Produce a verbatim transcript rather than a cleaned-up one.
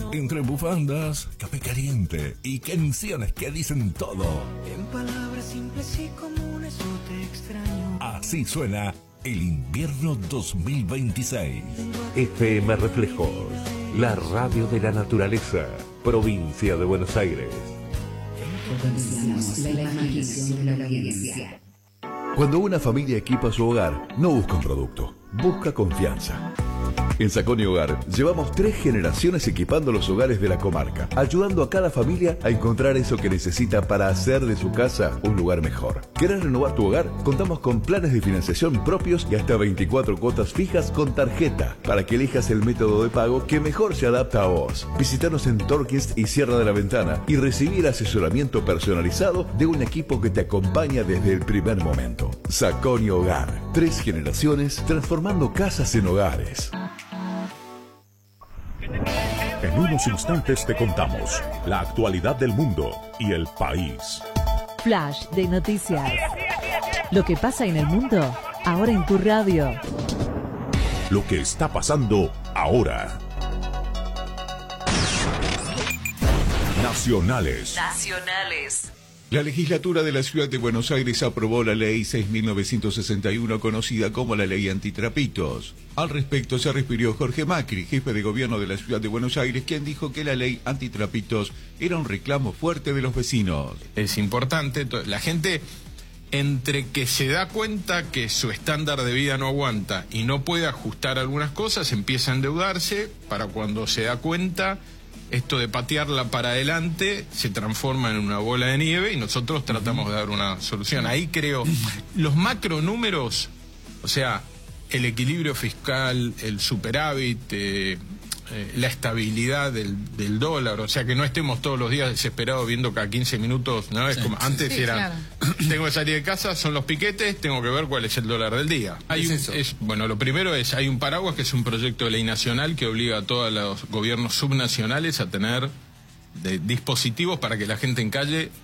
Entre bufandas, café caliente y canciones que dicen todo. En palabras simples y comunes no te extraño. Así suena el invierno dos mil veintiséis. F M Reflejos, la radio de la naturaleza, provincia de Buenos Aires. La imaginación de la audiencia. Cuando una familia equipa su hogar, no busca un producto, busca confianza. En Saconi Hogar llevamos tres generaciones equipando los hogares de la comarca, ayudando a cada familia a encontrar eso que necesita para hacer de su casa un lugar mejor. ¿Querés renovar tu hogar? Contamos con planes de financiación propios y hasta veinticuatro cuotas fijas con tarjeta, para que elijas el método de pago que mejor se adapta a vos. Visítanos en Torquist y Sierra de la Ventana y recibir asesoramiento personalizado de un equipo que te acompaña desde el primer momento. Saconi Hogar, tres generaciones transformando casas en hogares. En unos instantes te contamos la actualidad del mundo y el país. Flash de noticias. Lo que pasa en el mundo, ahora en tu radio. Lo que está pasando ahora. Nacionales. Nacionales. La legislatura de la Ciudad de Buenos Aires aprobó la Ley seis mil novecientos sesenta y uno, conocida como la Ley Antitrapitos. Al respecto se refirió Jorge Macri, jefe de gobierno de la Ciudad de Buenos Aires, quien dijo que la Ley Antitrapitos era un reclamo fuerte de los vecinos. Es importante, la gente entre que se da cuenta que su estándar de vida no aguanta y no puede ajustar algunas cosas, empieza a endeudarse, para cuando se da cuenta, esto de patearla para adelante se transforma en una bola de nieve y nosotros tratamos de dar una solución. Ahí creo, los macronúmeros, o sea, el equilibrio fiscal, el superávit, eh, eh, la estabilidad del, del dólar, o sea, que no estemos todos los días desesperados viendo cada quince minutos, ¿no? Es como antes Sí, era, claro. tengo que salir de casa, son los piquetes, tengo que ver cuál es el dólar del día. Hay un, es, bueno, lo primero es, hay un paraguas que es un proyecto de ley nacional que obliga a todos los gobiernos subnacionales a tener de dispositivos para que la gente en calle